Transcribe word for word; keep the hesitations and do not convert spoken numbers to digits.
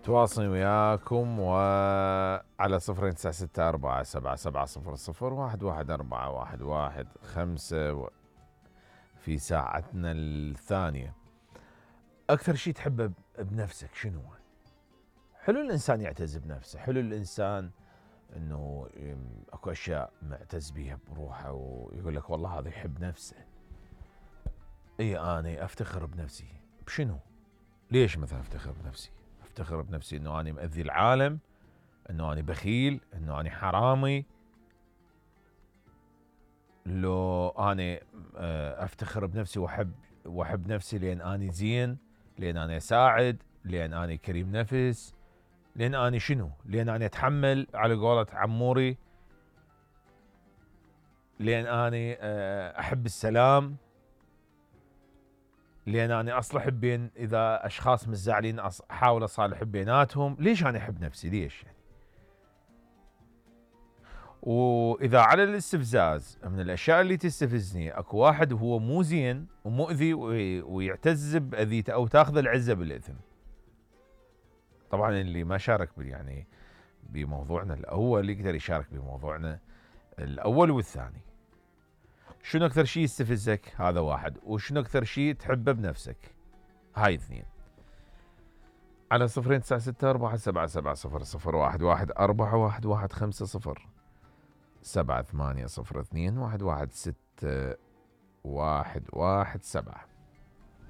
تواصلي وياكم وعلى صفرين تسعة ستة أربعة سبعة سبعة صفر صفر واحد واحد أربعة واحد واحد خمسة في ساعتنا الثانية. أكثر شيء تحبه بنفسك شنو؟ حلو الإنسان يعتز بنفسه، حلو الإنسان إنه أكو أشياء معتز بيها بروحه ويقول لك والله هذا يحب نفسه. إي أنا أفتخر بنفسي بشنو؟ ليش مثلا أفتخر بنفسي؟ أفتخر بنفسي إنه أنا مأذي العالم، إنه أنا بخيل، إنه أنا حرامي. لو أنا أفتخر بنفسي وأحب وأحب نفسي لأن أنا زين، لأن أنا أساعد، لأن أنا كريم نفس، لأن أنا شنو؟ لأن أنا أتحمل على قولة عموري، لأن أنا أحب السلام، لأن أنا أصلح بين إذا أشخاص متزعلين أحاول أصالح بيناتهم. ليش أنا أحب نفسي؟ ليش يعني؟ وإذا على الاستفزاز من الأشياء اللي تستفزني أكو واحد هو مو زين ومؤذي ويعتز بأذيته أو تاخذ العزة بالإثم. طبعا اللي ما شارك يعني بموضوعنا الأول يقدر يشارك بموضوعنا الأول والثاني. شنو أكثر شيء يستفزك؟ هذا واحد. وشنو أكثر شيء تحبه بنفسك؟ هاي اثنين. على صفرين تسعة ستة أربعة سبعة سبعة صفر صفر واحد واحد أربعة واحد واحد خمسة صفر سبعة ثمانية صفر اثنين واحد واحد ستة واحد واحد سبعة.